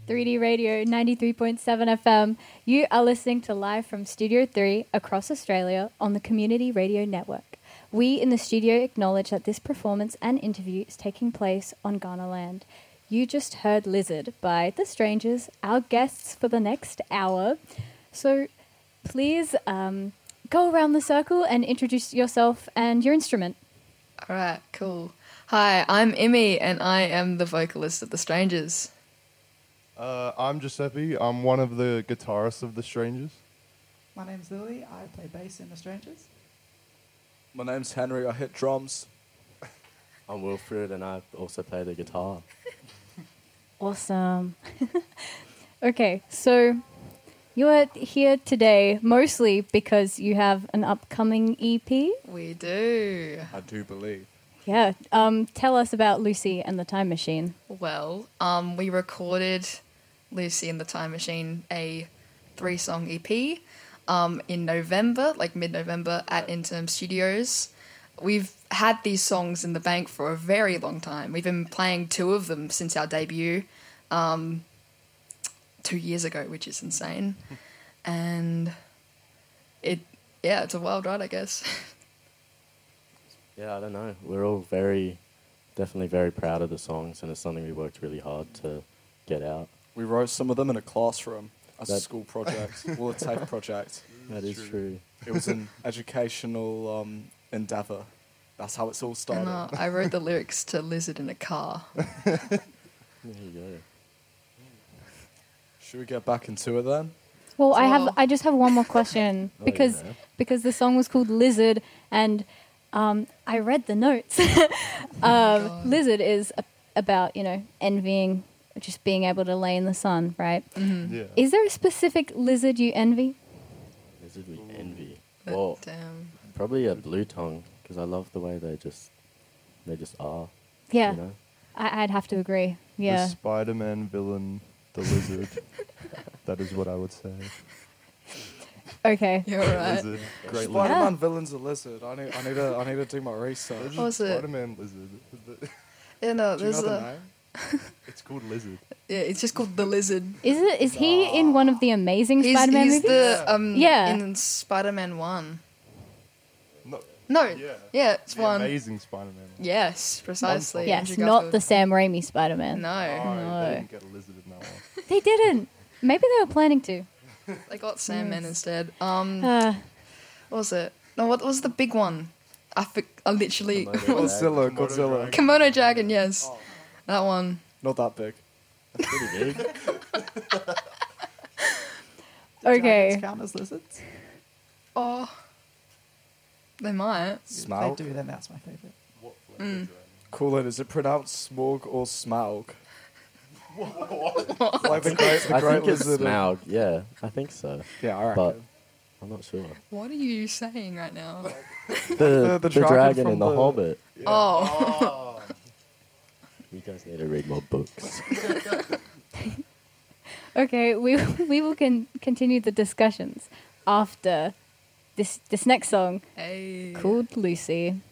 3D Radio 93.7 FM. You are listening to live from Studio 3 across Australia on the Community Radio Network. We in the studio acknowledge that this performance and interview is taking place on Ghana land. You just heard Lizard by The Strangers, our guests for the next hour. So please go around the circle and introduce yourself and your instrument. All right, cool. Hi, I'm Emmy, and I am the vocalist of The Strangers. I'm Giuseppe. I'm one of the guitarists of The Strangers. My name's Lily. I play bass in The Strangers. My name's Henry. I hit drums. I'm Wilfred, and I also play the guitar. Awesome. Okay, so you're here today mostly because you have an upcoming EP. We do. I do believe. Yeah. Tell us about Lucy and the Time Machine. Well, we recorded Lucy and the Time Machine, a 3-song EP, in November, like mid-November, at Interim Studios. We've had these songs in the bank for a very long time. We've been playing 2 of them since our debut 2 years ago, which is insane. And it's a wild ride, I guess. Yeah, I don't know. We're all definitely very proud of the songs, and it's something we worked really hard to get out. We wrote some of them in a classroom as a school project. Well, a TAFE project. That is true. It was an educational endeavour. That's how it's all started. And I wrote the lyrics to Lizard in a car. There you go. Should we get back into it then? Well, I just have one more question because the song was called Lizard, and I read the notes. Lizard is about, envying, just being able to lay in the sun, right? Mm-hmm. Yeah. Is there a specific lizard you envy? Lizard we envy. But, Well, probably a blue tongue, because I love the way they just are. Yeah, You know? I'd have to agree. Yeah. The Spider-Man villain, the lizard. That is what I would say. Okay. You're right. Lizard. Great lizard. Spider-Man villain's a lizard. I need to do my research. There's What a was it? Spider-Man lizard. Yeah, no, Do you there's know the a... name? It's called Lizard. Yeah, it's just called The Lizard. Is he in one of the Amazing Spider-Man he's movies? the, Yeah. in Spider-Man 1. No. No, Yeah. yeah, it's The one. Amazing Spider-Man. Yes, precisely. Yes, Andrew not Garfield. the Sam Raimi Spider-Man. No, No. They didn't get a lizard in that one. They didn't. Maybe they were planning to. they got Sandman Yes. instead. Uh, What was it? No, what was the big one? I literally... Godzilla. Dragon. Kimono Dragon, yes. That one. Not that big. That's pretty big. Okay. Dragons count as lizards? Oh, they might. Smaug. They do, then that's my favourite. What flavor dragon? Cool it. Is it pronounced Smog or Smaug? Like the great I think it's lizard. Smaug. Yeah, I think so. Yeah, I reckon. But I'm not sure. What are you saying right now? The dragon dragon from in The Hobbit. Oh. You guys need to read more books. Okay, we will continue the discussions after this next song Hey. called Lucy.